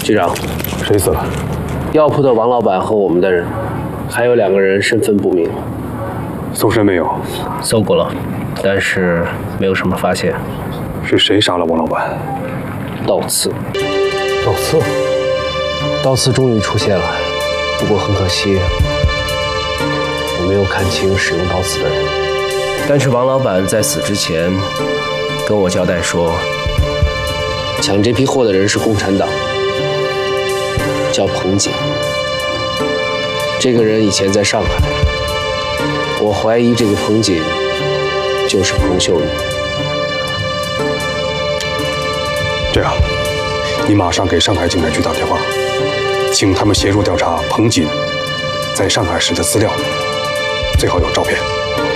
局长， 谁死了？ 药铺的王老板和我们的人，还有2个人身份不明。 搜身没有？ 搜过了，但是没有什么发现。 是谁杀了王老板？ 刀刺。 刀刺？ 刀刺终于出现了，不过很可惜，我没有看清使用刀刺的人。但是王老板在死之前跟我交代说，抢这批货的人是共产党，叫彭锦。这个人以前在上海，我怀疑这个彭锦就是彭秀女。 这样，你马上给上海警察局打电话，请他们协助调查彭锦在上海时的资料，最好有照片。